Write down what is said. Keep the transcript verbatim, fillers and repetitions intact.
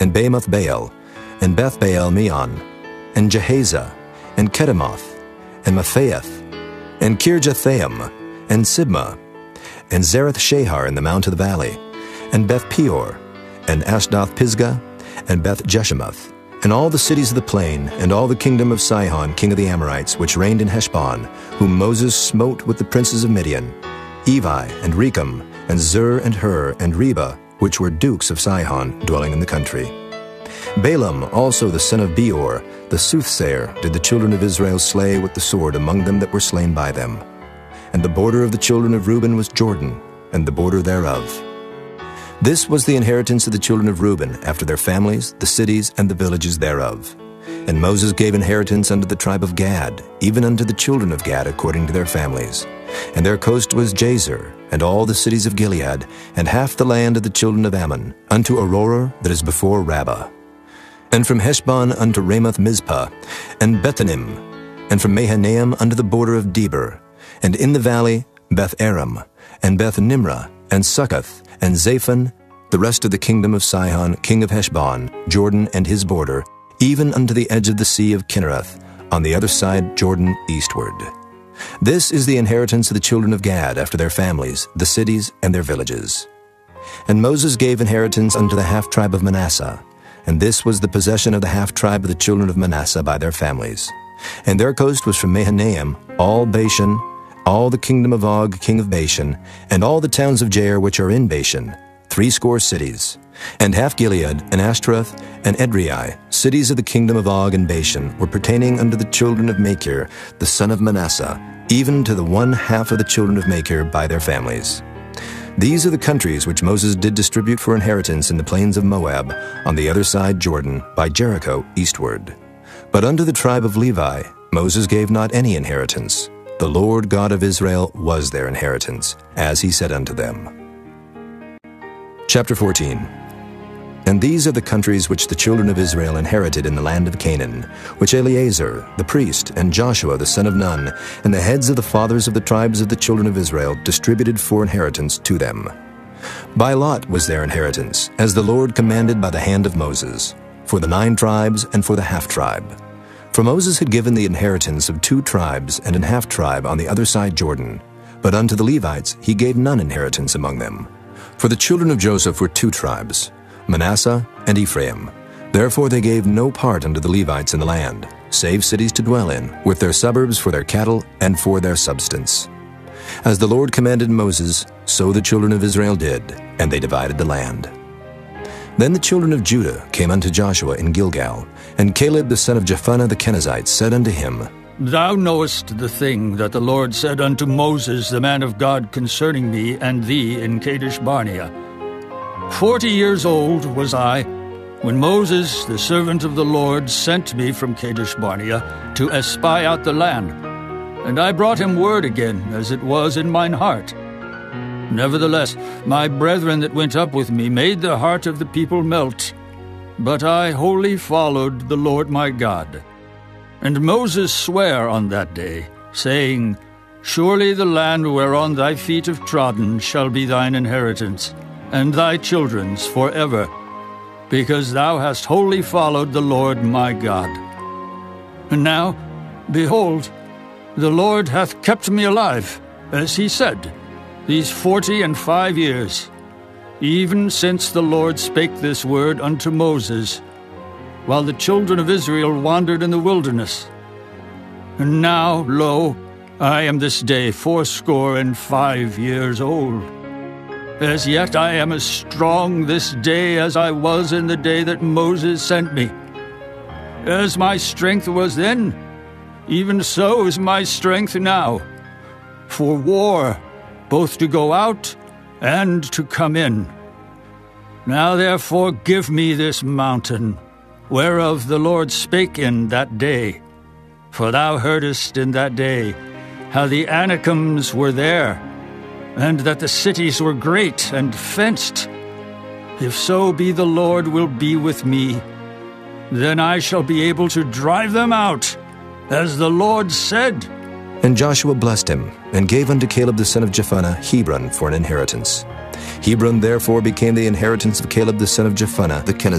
and Bamoth Baal, and Beth Baal Meon, and Jehaza, and Kedemoth, and Maphaath, and Kirjathaim, and Sibmah, and Zerath Shahar in the mount of the valley, and Beth Peor, and Ashdoth Pisgah, and Beth Jeshemoth, and all the cities of the plain, and all the kingdom of Sihon king of the Amorites, which reigned in Heshbon, whom Moses smote with the princes of Midian, Evi, and Rechem, and Zur, and Hur, and Reba, which were dukes of Sihon, dwelling in the country. Balaam also the son of Beor, the soothsayer, did the children of Israel slay with the sword among them that were slain by them. And the border of the children of Reuben was Jordan, and the border thereof. This was the inheritance of the children of Reuben, after their families, the cities, and the villages thereof. And Moses gave inheritance unto the tribe of Gad, even unto the children of Gad according to their families. And their coast was Jazer, and all the cities of Gilead, and half the land of the children of Ammon, unto Aroer that is before Rabbah. And from Heshbon unto Ramoth Mizpah, and Bethanim, and from Mahanaim unto the border of Debir, and in the valley Beth Aram, and Beth Nimrah, and Succoth, and Zaphon, the rest of the kingdom of Sihon, king of Heshbon, Jordan and his border, even unto the edge of the sea of Kinnereth, on the other side Jordan eastward. This is the inheritance of the children of Gad after their families, the cities, and their villages. And Moses gave inheritance unto the half-tribe of Manasseh, and this was the possession of the half-tribe of the children of Manasseh by their families. And their coast was from Mahanaim, all Bashan, all the kingdom of Og, king of Bashan, and all the towns of Jair which are in Bashan, threescore cities, and half Gilead, and Ashtaroth, and Edrei, cities of the kingdom of Og and Bashan, were pertaining unto the children of Machir, the son of Manasseh, even to the one half of the children of Machir by their families. These are the countries which Moses did distribute for inheritance in the plains of Moab, on the other side Jordan, by Jericho eastward. But unto the tribe of Levi Moses gave not any inheritance. The Lord God of Israel was their inheritance, as he said unto them. Chapter fourteen. And these are the countries which the children of Israel inherited in the land of Canaan, which Eleazar the priest, and Joshua the son of Nun, and the heads of the fathers of the tribes of the children of Israel distributed for inheritance to them. By lot was their inheritance, as the Lord commanded by the hand of Moses, for the nine tribes and for the half-tribe. For Moses had given the inheritance of two tribes and an half-tribe on the other side Jordan, but unto the Levites he gave none inheritance among them. For the children of Joseph were two tribes, Manasseh and Ephraim. Therefore they gave no part unto the Levites in the land, save cities to dwell in, with their suburbs for their cattle and for their substance. As the Lord commanded Moses, so the children of Israel did, and they divided the land. Then the children of Judah came unto Joshua in Gilgal, and Caleb the son of Jephunneh the Kenizzite said unto him, Thou knowest the thing that the Lord said unto Moses the man of God concerning me and thee in Kadesh Barnea. Forty years old was I, when Moses, the servant of the Lord, sent me from Kadesh Barnea to espy out the land. And I brought him word again, as it was in mine heart. Nevertheless, my brethren that went up with me made the heart of the people melt. But I wholly followed the Lord my God. And Moses sware on that day, saying, Surely the land whereon thy feet have trodden shall be thine inheritance, and thy children's forever, because thou hast wholly followed the Lord my God. And now, behold, the Lord hath kept me alive, as he said, these forty and five years, even since the Lord spake this word unto Moses, while the children of Israel wandered in the wilderness. And now, lo, I am this day fourscore and five years old. As yet I am as strong this day as I was in the day that Moses sent me. As my strength was then, even so is my strength now, for war, both to go out and to come in. Now therefore give me this mountain, whereof the Lord spake in that day. For thou heardest in that day how the Anakims were there, and that the cities were great and fenced. If so be the Lord will be with me, then I shall be able to drive them out, as the Lord said. And Joshua blessed him, and gave unto Caleb the son of Jephunneh Hebron for an inheritance. Hebron therefore became the inheritance of Caleb the son of Jephunneh the Kenizzite.